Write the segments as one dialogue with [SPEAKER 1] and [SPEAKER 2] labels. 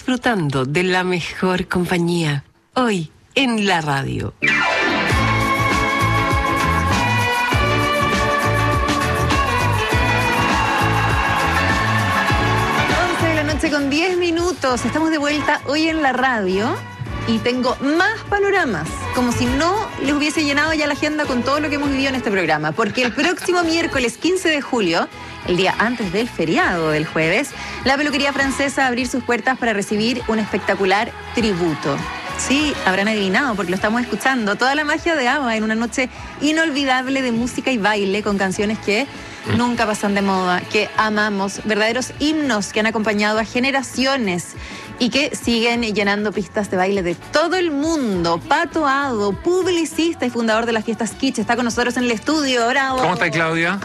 [SPEAKER 1] disfrutando de la mejor compañía. Hoy en la radio.
[SPEAKER 2] 11 de la noche con 10 minutos. Estamos de vuelta hoy en la radio y tengo más panoramas, como si no les hubiese llenado ya la agenda con todo lo que hemos vivido en este programa, porque el próximo miércoles 15 de julio, el día antes del feriado del jueves, la peluquería francesa va a abrir sus puertas para recibir un espectacular tributo. Sí, habrán adivinado porque lo estamos escuchando. Toda la magia de ABBA en una noche inolvidable de música y baile con canciones que nunca pasan de moda, que amamos, verdaderos himnos que han acompañado a generaciones y que siguen llenando pistas de baile de todo el mundo. Pato Ado, publicista y fundador de las fiestas Kitsch, está con nosotros en el estudio. ¡Bravo!
[SPEAKER 3] ¿Cómo está, Claudia?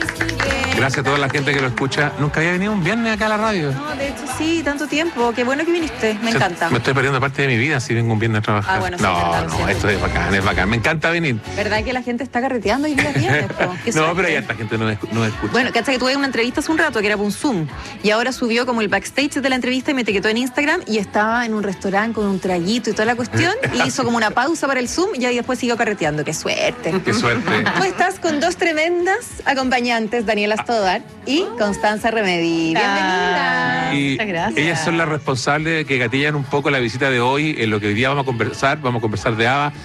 [SPEAKER 3] Gracias a toda la gente que lo escucha. Nunca había venido un viernes acá a la radio.
[SPEAKER 2] No, de hecho sí, tanto tiempo. Qué bueno que viniste, me encanta.
[SPEAKER 3] Me estoy perdiendo parte de mi vida si vengo un viernes a trabajar.
[SPEAKER 2] Ah, bueno, sí,
[SPEAKER 3] no, esto es bacán, es bacán. Me encanta venir.
[SPEAKER 2] ¿Verdad que la gente está carreteando y día viernes?
[SPEAKER 3] No, pero hay harta gente no escucha.
[SPEAKER 2] Bueno, cacha que tuve una entrevista hace un rato que era por un Zoom y ahora subió como el backstage de la entrevista y me etiquetó en Instagram y estaba en un restaurante con un traguito y toda la cuestión y hizo como una pausa para el Zoom y ahí después siguió carreteando. ¡Qué suerte!
[SPEAKER 3] ¡Qué suerte!
[SPEAKER 2] Tú estás con dos tremendas acompañantes, Daniela Stodar y Constanza Remedi. ¡Bienvenida!
[SPEAKER 3] Y
[SPEAKER 2] muchas gracias.
[SPEAKER 3] Ellas son las responsables de que gatillan un poco la visita de hoy, en lo que hoy día vamos a conversar de ABBA.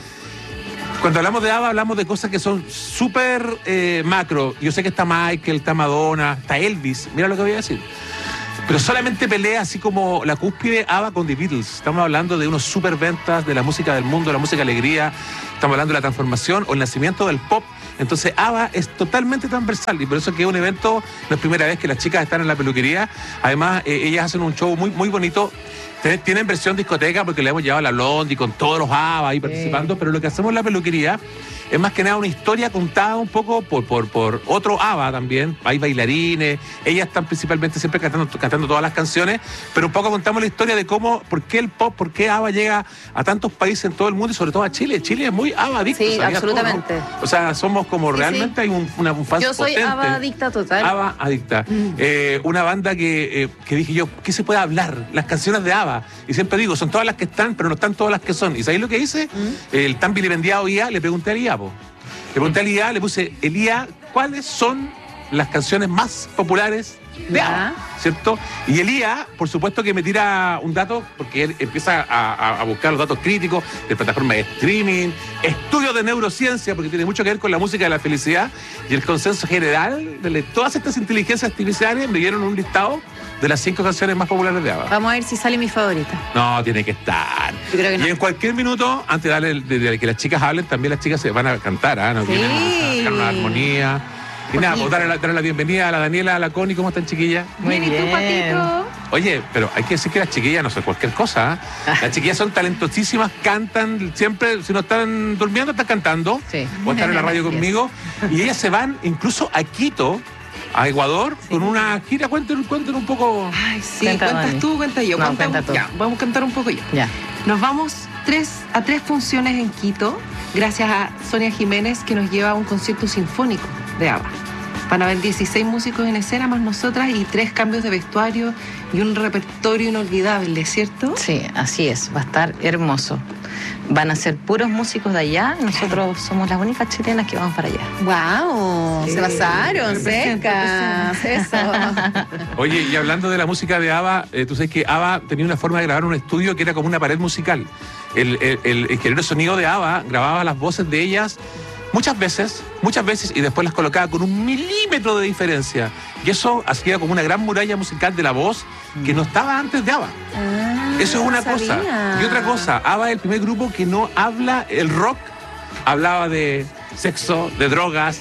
[SPEAKER 3] Cuando hablamos de ABBA, hablamos de cosas que son súper macro. Yo sé que está Michael, está Madonna, está Elvis. Mira lo que voy a decir. Pero solamente pelea así como la cúspide ABBA con The Beatles. Estamos hablando de unos super ventas, de la música del mundo, de la música alegría. Estamos hablando de la transformación o el nacimiento del pop. Entonces ABBA es totalmente transversal y por eso que es un evento, no es primera vez que las chicas están en la peluquería. Además, ellas hacen un show muy, muy bonito. Tienen versión discoteca porque le hemos llevado a la Blondie con todos los ABBA ahí participando, pero lo que hacemos en la peluquería es más que nada una historia contada un poco por otro ABBA también. Hay bailarines, ellas están principalmente siempre cantando todas las canciones, pero un poco contamos la historia de cómo, por qué el pop, por qué ABBA llega a tantos países en todo el mundo y sobre todo a Chile. Chile es muy ABBA adicto.
[SPEAKER 2] Sí, absolutamente.
[SPEAKER 3] Tú, ¿no? O sea, somos como realmente hay un fan.
[SPEAKER 2] Yo soy
[SPEAKER 3] potente.
[SPEAKER 2] ABBA adicta total.
[SPEAKER 3] ABBA adicta. Una banda que dije yo, ¿qué se puede hablar? Las canciones de ABBA. Y siempre digo, son todas las que están, pero no están todas las que son. ¿Y sabéis lo que hice? El tan vilipendiado IA, le pregunté al IA, Le pregunté al IA, le puse, el IA, ¿cuáles son las canciones más populares de ABBA? ¿Cierto? Y el IA, por supuesto que me tira un dato, porque él empieza a buscar los datos críticos de plataformas de streaming, estudios de neurociencia, porque tiene mucho que ver con la música de la felicidad, y el consenso general de todas estas inteligencias artificiales me dieron un listado de las 5 canciones más populares de ABBA.
[SPEAKER 2] Vamos a ver si sale mi favorita.
[SPEAKER 3] No, tiene que estar.
[SPEAKER 2] Yo creo que no.
[SPEAKER 3] Y en cualquier minuto, antes de darle de que las chicas hablen, también las chicas se van a cantar, ¿ah? ¿No?
[SPEAKER 2] Sí.
[SPEAKER 3] Vienen a sacar una armonía. Y nada, pues darle la bienvenida a la Daniela, a la Connie. ¿Cómo están, chiquillas?
[SPEAKER 2] Muy bien. ¿Y tú, Patito?
[SPEAKER 3] Oye, pero hay que decir que las chiquillas no son cualquier cosa. Las chiquillas son talentosísimas, cantan siempre, si no están durmiendo, están cantando.
[SPEAKER 2] Sí.
[SPEAKER 3] O están en la radio conmigo. Y ellas se van incluso a Quito, a Ecuador, con una gira. Cuéntenos un poco.
[SPEAKER 4] Ay, sí,
[SPEAKER 2] Cuenta,
[SPEAKER 4] cuentas
[SPEAKER 2] Dani.
[SPEAKER 4] tú, cuenta yo.
[SPEAKER 2] No, cuenta tú.
[SPEAKER 4] Ya, vamos a cantar un poco yo.
[SPEAKER 2] Ya.
[SPEAKER 4] Nos vamos a tres funciones en Quito, gracias a Sonia Jiménez, que nos lleva a un concierto sinfónico de ABBA. Van a haber 16 músicos en escena, más nosotras, y 3 cambios de vestuario y un repertorio inolvidable, ¿cierto?
[SPEAKER 5] Sí, así es, va a estar hermoso. Van a ser puros músicos de allá, nosotros somos las únicas chilenas que vamos para allá.
[SPEAKER 2] ¡Wow!
[SPEAKER 4] Sí.
[SPEAKER 2] Se basaron,
[SPEAKER 4] Representa,
[SPEAKER 2] secas. Eso.
[SPEAKER 3] Oye, y hablando de la música de ABBA, tú sabes que ABBA tenía una forma de grabar un estudio que era como una pared musical. El ingeniero de sonido de ABBA grababa las voces de ellas muchas veces, y después las colocaba con 1 milímetro de diferencia. Y eso hacía como una gran muralla musical de la voz que no estaba antes de ABBA. Eso es una cosa. Y otra cosa, ABBA es el primer grupo que no habla, el rock hablaba de sexo, de drogas,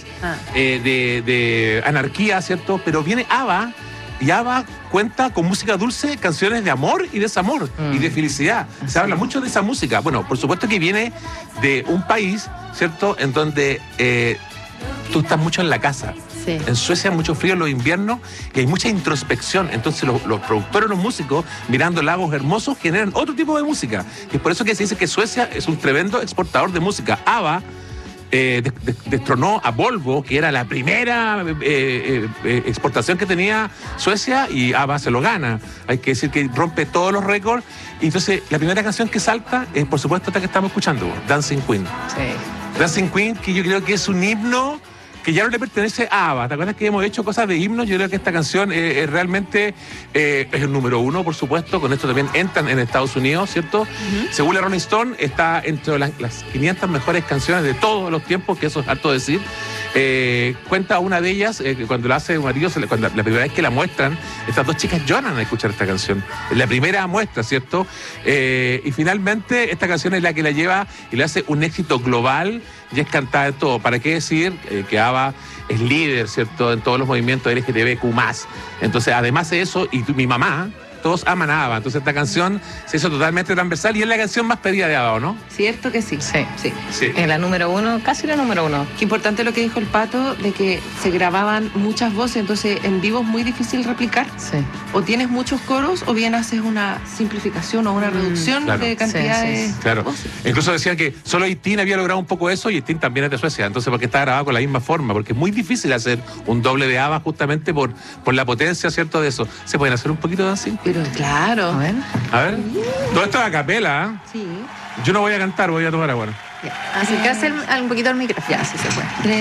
[SPEAKER 3] de anarquía, ¿cierto? Pero viene ABBA y ABBA cuenta con música dulce, canciones de amor y desamor y de felicidad. Se habla mucho de esa música. Bueno, por supuesto que viene de un país, ¿cierto?, en donde tú estás mucho en la casa.
[SPEAKER 2] Sí.
[SPEAKER 3] En Suecia mucho frío en los inviernos y hay mucha introspección. Entonces los productores, los músicos, mirando lagos hermosos, generan otro tipo de música. Y es por eso que se dice que Suecia es un tremendo exportador de música. ABBA destronó a Volvo, que era la primera exportación que tenía Suecia, y ABBA se lo gana. Hay que decir que rompe todos los récords. Y entonces la primera canción que salta es, por supuesto, esta que estamos escuchando, Dancing Queen.
[SPEAKER 5] Sí.
[SPEAKER 3] Dancing Queen, que yo creo que es un himno que ya no le pertenece a ABBA. ¿Te acuerdas que hemos hecho cosas de himnos? Yo creo que esta canción realmente es el número 1, por supuesto. Con esto también entran en Estados Unidos, ¿cierto? Según la Rolling Stone, está entre las 500 mejores canciones de todos los tiempos, que eso es harto decir. Cuenta una de ellas, cuando la hace un marido, cuando la primera vez que la muestran, estas dos chicas lloran al escuchar esta canción. Es la primera muestra, ¿cierto? Y finalmente esta canción es la que la lleva y le hace un éxito global, y es cantada en todo. ¿Para qué decir que ABBA es líder, ¿cierto?, en todos los movimientos LGTBQ+. Entonces, además de eso, y mi mamá, todos aman a ABBA. Entonces esta canción se hizo totalmente transversal y es la canción más pedida de ABBA, ¿no?
[SPEAKER 4] ¿Cierto que sí?
[SPEAKER 5] Sí.
[SPEAKER 3] Sí.
[SPEAKER 5] Es la número 1, casi la número 1.
[SPEAKER 4] Qué importante lo que dijo el Pato, de que se grababan muchas voces, entonces en vivo es muy difícil replicar.
[SPEAKER 5] Sí.
[SPEAKER 4] O tienes muchos coros o bien haces una simplificación o una reducción
[SPEAKER 3] claro.
[SPEAKER 4] de cantidad de
[SPEAKER 3] Claro.
[SPEAKER 4] voces.
[SPEAKER 3] Incluso decían que solo Eitin había logrado un poco eso, y Eitin también es de Suecia. Entonces, porque está grabado con la misma forma, porque es muy difícil hacer un doble de ABBA justamente por la potencia, ¿cierto?, de eso. ¿Se pueden hacer un poquito de así?
[SPEAKER 4] Pero claro.
[SPEAKER 5] A ver.
[SPEAKER 3] A ver. Todo esto es a capela, ¿eh?
[SPEAKER 4] Sí.
[SPEAKER 3] Yo no voy a cantar, voy a tomar agua.
[SPEAKER 2] Acercarse un poquito al micrófono.
[SPEAKER 4] Ya, sí se puede.